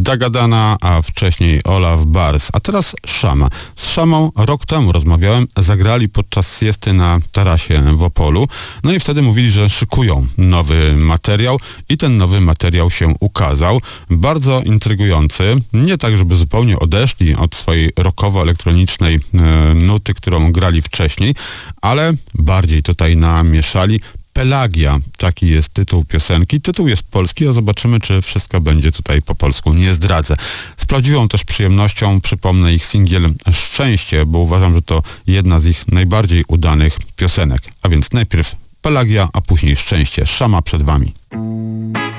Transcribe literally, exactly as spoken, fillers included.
Dagadana, a wcześniej Olaf Bars, a teraz Szama. Z Szamą rok temu rozmawiałem, zagrali podczas siesty na tarasie w Opolu, no i wtedy mówili, że szykują nowy materiał i ten nowy materiał się ukazał. Bardzo intrygujący, nie tak, żeby zupełnie odeszli od swojej rockowo-elektronicznej e, nuty, którą grali wcześniej, ale bardziej tutaj namieszali. Pelagia, taki jest tytuł piosenki. Tytuł jest polski, a zobaczymy, czy wszystko będzie tutaj po polsku. Nie zdradzę. Z prawdziwą też przyjemnością przypomnę ich singiel Szczęście, bo uważam, że to jedna z ich najbardziej udanych piosenek. A więc najpierw Pelagia, a później Szczęście. Szama przed wami.